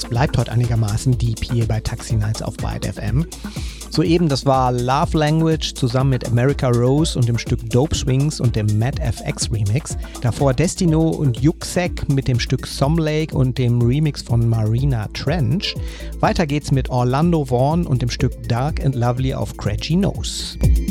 es bleibt heute einigermaßen deep hier bei Taxi Nights auf Byte FM. Soeben, das war Love Language zusammen mit America Rose und dem Stück Dope Swings und dem Mad FX Remix. Davor Destino und Yuksek mit dem Stück Some Lake und dem Remix von Marina Trench. Weiter geht's mit Orlando Vaughn und dem Stück Dark and Lovely auf Craggy Nose.